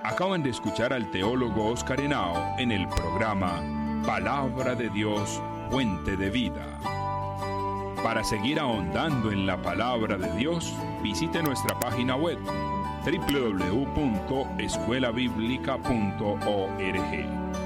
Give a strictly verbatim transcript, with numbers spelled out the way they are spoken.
Acaban de escuchar al teólogo Oscar Henao en el programa Palabra de Dios, Fuente de Vida. Para seguir ahondando en la Palabra de Dios, visite nuestra página web doble u doble u doble u punto escuela bíblica punto org.